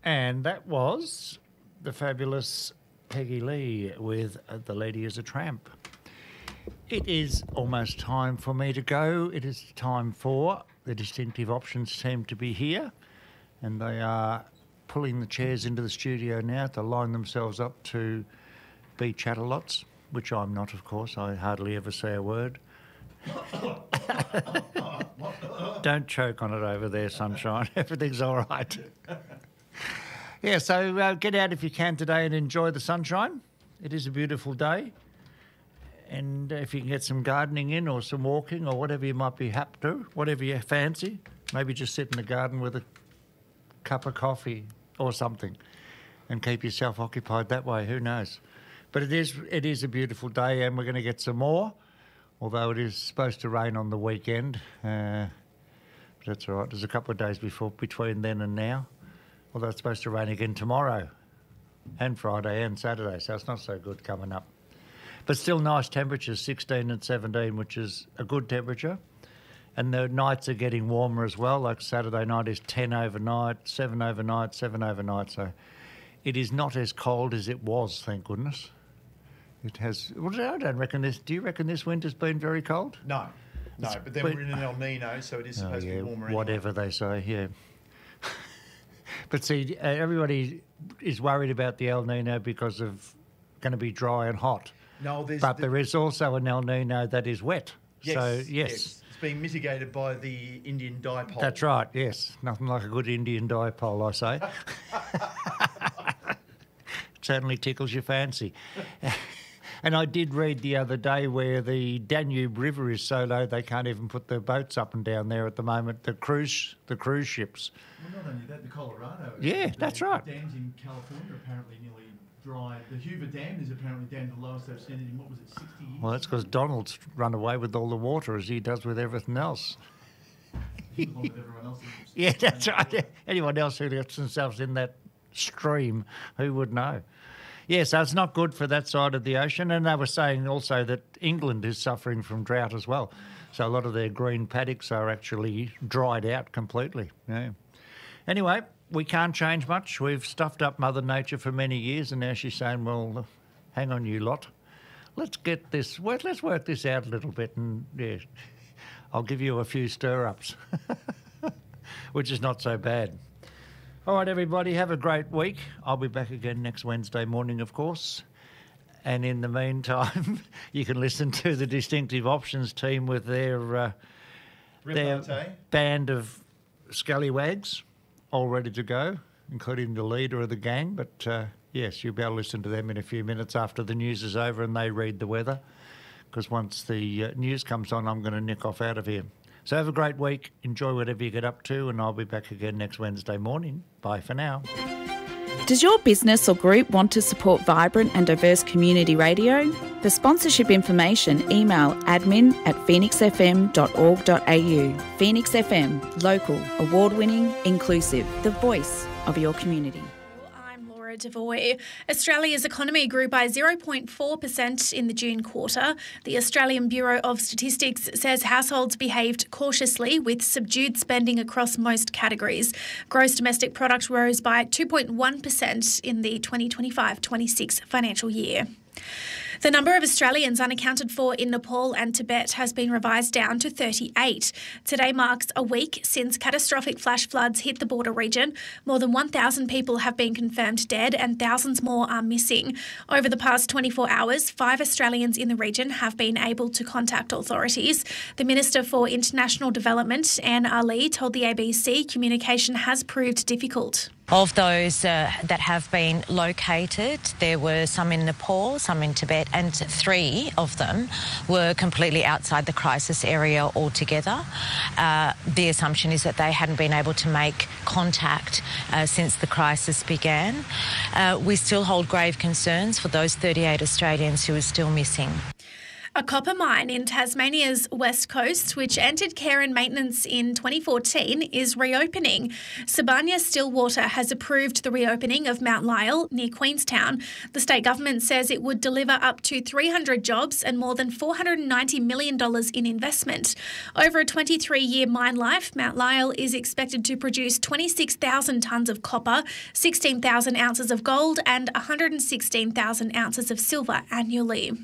And that was the fabulous Peggy Lee with The Lady is a Tramp. It is almost time for me to go. It is time for the Distinctive Options team to be here. And they are pulling the chairs into the studio now to line themselves up to be chatterlots, which I'm not, of course. I hardly ever say a word. Don't choke on it over there, sunshine. Everything's all right. Yeah, so get out if you can today and enjoy the sunshine. It is a beautiful day. And if you can get some gardening in or some walking or whatever you might be happy to, whatever you fancy, maybe just sit in the garden with a cup of coffee or something and keep yourself occupied that way. Who knows? But it is a beautiful day, and we're going to get some more, although it is supposed to rain on the weekend. But that's all right. There's a couple of days between then and now. Although it's supposed to rain again tomorrow and Friday and Saturday, so it's not so good coming up. But still nice temperatures, 16 and 17, which is a good temperature. And the nights are getting warmer as well, like Saturday night is 10 overnight, 7 overnight, 7 overnight. So it is not as cold as it was, thank goodness. It has... Well, I don't reckon this... Do you reckon this winter's been very cold? No, but then we're in an El Nino, so it is supposed to be warmer anyway. Whatever they say, yeah. But see, everybody is worried about the El Nino because of going to be dry and hot. No, there is also an El Nino that is wet. Yes, so, yes. It's being mitigated by the Indian dipole. That's right, yes. Nothing like a good Indian dipole, I say. Certainly tickles your fancy. And I did read the other day where the Danube River is so low they can't even put their boats up and down there at the moment, the cruise ships. Well, not only that, the Colorado. Yeah, that's right. The dams in California are apparently nearly dry. The Hoover Dam is apparently down to the lowest they've seen it in, 60 years? Well, that's because Donald's run away with all the water as he does with everything else. Along with everyone else. Yeah, that's right. Anyone else who gets themselves in that stream, who would know? Yeah, so it's not good for that side of the ocean. And they were saying also that England is suffering from drought as well. So a lot of their green paddocks are actually dried out completely. Yeah. Anyway, we can't change much. We've stuffed up Mother Nature for many years, and now she's saying, well, hang on, you lot. Let's work this out a little bit, and yeah, I'll give you a few stir-ups, which is not so bad. All right, everybody, have a great week. I'll be back again next Wednesday morning, of course. And in the meantime, you can listen to the Distinctive Options team with their band of scallywags all ready to go, including the leader of the gang. But, yes, you'll be able to listen to them in a few minutes after the news is over and they read the weather, because once the news comes on, I'm going to nick off out of here. So have a great week. Enjoy whatever you get up to, and I'll be back again next Wednesday morning. Bye for now. Does your business or group want to support vibrant and diverse community radio? For sponsorship information, email admin@phoenixfm.org.au. Phoenix FM, local, award-winning, inclusive, the voice of your community. Devoy. Australia's economy grew by 0.4% in the June quarter. The Australian Bureau of Statistics says households behaved cautiously with subdued spending across most categories. Gross domestic product rose by 2.1% in the 2025-26 financial year. The number of Australians unaccounted for in Nepal and Tibet has been revised down to 38. Today marks a week since catastrophic flash floods hit the border region. More than 1,000 people have been confirmed dead and thousands more are missing. Over the past 24 hours, 5 Australians in the region have been able to contact authorities. The Minister for International Development, Anne Ali, told the ABC communication has proved difficult. Of those that have been located, there were some in Nepal, some in Tibet, and 3 of them were completely outside the crisis area altogether. The assumption is that they hadn't been able to make contact since the crisis began. We still hold grave concerns for those 38 Australians who are still missing. A copper mine in Tasmania's west coast, which entered care and maintenance in 2014, is reopening. Sibanye-Stillwater has approved the reopening of Mount Lyell near Queenstown. The state government says it would deliver up to 300 jobs and more than $490 million in investment. Over a 23-year mine life, Mount Lyell is expected to produce 26,000 tonnes of copper, 16,000 ounces of gold and 116,000 ounces of silver annually.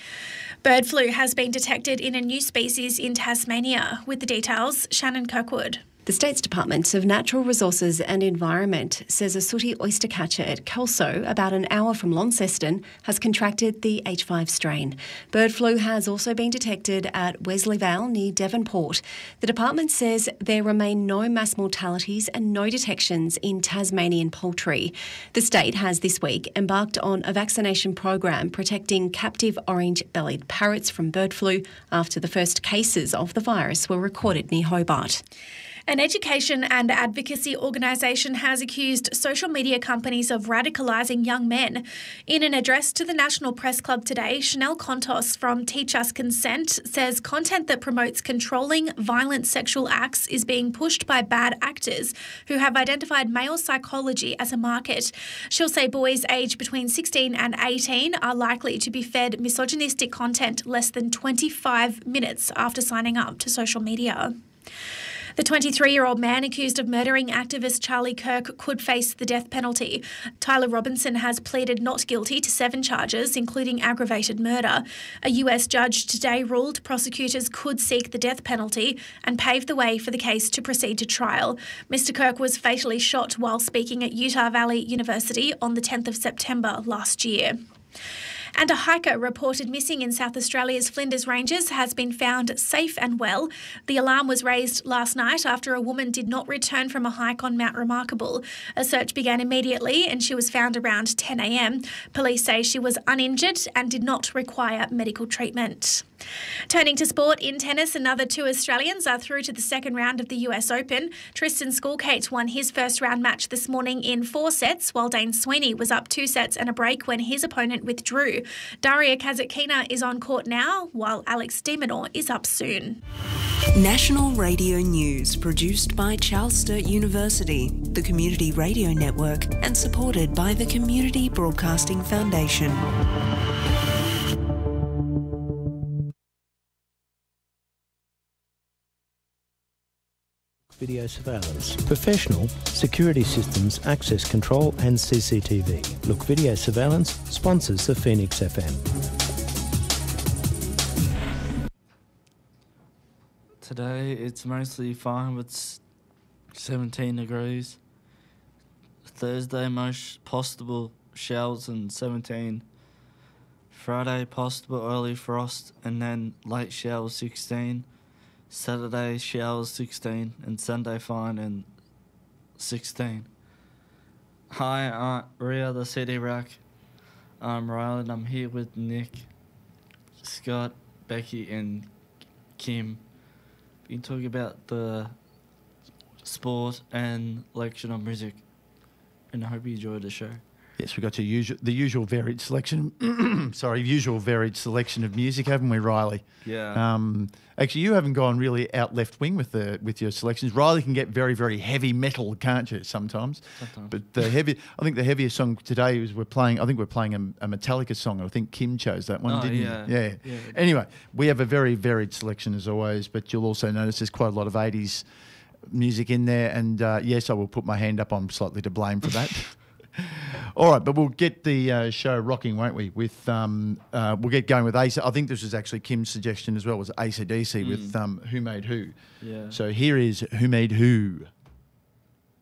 Bird flu has been detected in a new species in Tasmania. With the details, Shannon Kirkwood. The State's Department of Natural Resources and Environment says a sooty oystercatcher at Kelso, about an hour from Launceston, has contracted the H5 strain. Bird flu has also been detected at Wesley Vale near Devonport. The department says there remain no mass mortalities and no detections in Tasmanian poultry. The state has this week embarked on a vaccination program protecting captive orange-bellied parrots from bird flu after the first cases of the virus were recorded near Hobart. An education and advocacy organisation has accused social media companies of radicalising young men. In an address to the National Press Club today, Chanel Contos from Teach Us Consent says content that promotes controlling violent sexual acts is being pushed by bad actors who have identified male psychology as a market. She'll say boys aged between 16 and 18 are likely to be fed misogynistic content less than 25 minutes after signing up to social media. The 23-year-old man accused of murdering activist Charlie Kirk could face the death penalty. Tyler Robinson has pleaded not guilty to 7 charges, including aggravated murder. A US judge today ruled prosecutors could seek the death penalty and paved the way for the case to proceed to trial. Mr. Kirk was fatally shot while speaking at Utah Valley University on the 10th of September last year. And a hiker reported missing in South Australia's Flinders Ranges has been found safe and well. The alarm was raised last night after a woman did not return from a hike on Mount Remarkable. A search began immediately and she was found around 10 a.m. Police say she was uninjured and did not require medical treatment. Turning to sport, in tennis, another 2 Australians are through to the second round of the US Open. Tristan Skulkate won his first round match this morning in 4 sets, while Dane Sweeney was up 2 sets and a break when his opponent withdrew. Daria Kazatkina is on court now, while Alex de Minaur is up soon. National Radio News, produced by Charles Sturt University, the Community Radio Network, and supported by the Community Broadcasting Foundation. Video surveillance, professional security systems, access control and CCTV. Look Video Surveillance sponsors the Phoenix FM. Today it's mostly fine with 17 degrees. Thursday most possible showers and 17. Friday possible early frost and then late showers 16. Saturday showers 16 and Sunday fine and 16. Hi, Ria, the City Rack. I'm Ryland. I'm here with Nick, Scott, Becky and Kim. We can talk about the sport and election of music, and I hope you enjoyed the show. Yes, we've got the usual varied selection. Usual varied selection of music, haven't we, Riley? Yeah. Actually, you haven't gone really out left wing with your selections. Riley can get very, very heavy metal, can't you? Sometimes. But I think the heaviest song today is we're playing a Metallica song. I think Kim chose that one, didn't you? Yeah. Anyway, we have a very varied selection as always, but you'll also notice there's quite a lot of 80s music in there. And yes, I will put my hand up. I'm slightly to blame for that. All right, but we'll get the show rocking, won't we? With we'll get going with AC. I think this was actually Kim's suggestion as well, was AC/DC with Who Made Who. Yeah. So here is Who Made Who.